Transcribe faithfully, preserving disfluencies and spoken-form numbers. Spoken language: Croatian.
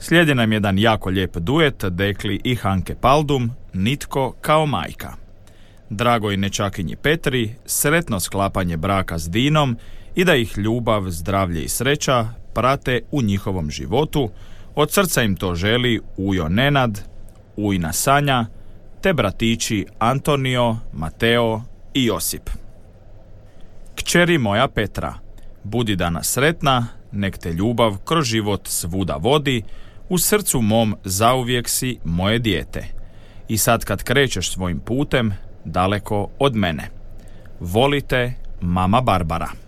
Slijedi nam jedan jako lijep duet Dekli i Hanke Paldum, Nitko kao majka. Dragoj nečakinji Petri, sretno sklapanje braka s Dinom i da ih ljubav, zdravlje i sreća prate u njihovom životu. Od srca im to želi ujo Nenad, ujna Sanja, te bratići Antonio, Mateo i Josip. Kćeri moja Petra, budi danas sretna, nek te ljubav kroz život svuda vodi, u srcu mom zauvijek si moje dijete. I sad kad krećeš svojim putem, daleko od mene. Volite, mama Barbara.